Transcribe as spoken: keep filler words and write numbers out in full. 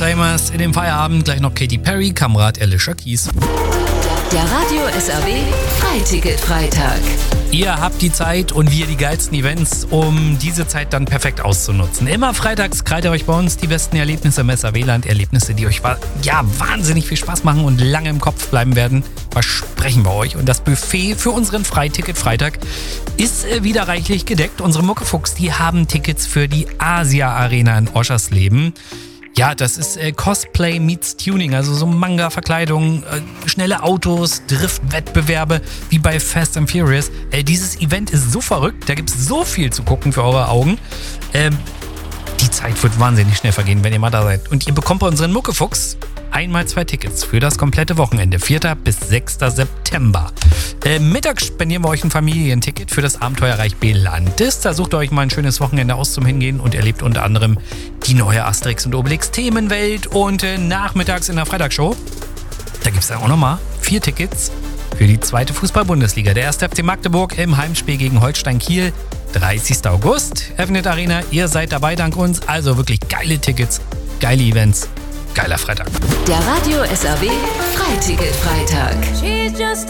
Proclaimers in dem Feierabend. Gleich noch Katy Perry, Kamerad Alicia Keys. Der Radio S R W Freiticket-Freitag. Ihr habt die Zeit und wir die geilsten Events, um diese Zeit dann perfekt auszunutzen. Immer freitags krallt ihr euch bei uns die besten Erlebnisse im S R W-Land. Erlebnisse, die euch ja wahnsinnig viel Spaß machen und lange im Kopf bleiben werden. Versprechen wir euch. Und das Buffet für unseren Freiticket-Freitag ist wieder reichlich gedeckt. Unsere Muckefuchs, die haben Tickets für die Asia-Arena in Oschersleben. Ja, das ist äh, Cosplay meets Tuning, also so Manga-Verkleidung, äh, schnelle Autos, Driftwettbewerbe wie bei Fast and Furious. Äh, dieses Event ist so verrückt, da gibt es so viel zu gucken für eure Augen. Ähm, die Zeit wird wahnsinnig schnell vergehen, wenn ihr mal da seid. Und ihr bekommt bei unseren Muckefuchs einmal zwei Tickets für das komplette Wochenende, vierten bis sechsten September. Äh, mittags spendieren wir euch ein Familienticket für das Abenteuerreich Belantis. Da sucht ihr euch mal ein schönes Wochenende aus zum Hingehen und erlebt unter anderem die neue Asterix und Obelix Themenwelt. Und äh, nachmittags in der Freitagsshow, da gibt es dann auch nochmal vier Tickets für die zweite Fußball-Bundesliga. Der erste F C Magdeburg im Heimspiel gegen Holstein Kiel. dreißigsten August öffnet Arena. Ihr seid dabei dank uns. Also wirklich geile Tickets, geile Events. Geiler Freitag. Der Radio S R W Freiticket-Freitag. She's just